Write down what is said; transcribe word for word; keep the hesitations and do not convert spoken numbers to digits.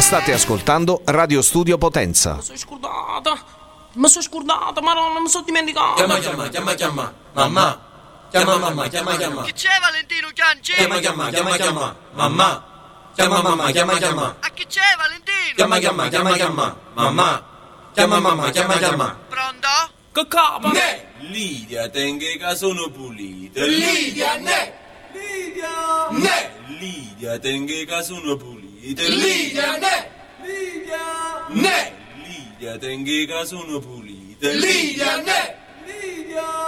State ascoltando Radio Studio Potenza. Mi sono scordata, mi sono scordata, Madonna, mi sono dimenticata. Chiama, chiama, chiama, chiama, mamma. Chiama, mamma, chiama, chiama. Chi c'è Valentino Chianci? Chiama, chiama, chiama, chiama, mamma. Chiama, mamma, chiama, chiama. A chi c'è Valentino? Chiama, chiama, chiama, chiama, mamma. Chiama, mamma, chiama, chiama. Pronto? Che capa? Ne! Lidia, tenga che sono pulite. Lidia, ne! Lidia! Ne! Lidia, tenga che sono pulite. Lidia, ne! Lidia! Ne! Lidia, tenga che sono pulite. Lidia, ne! Lidia!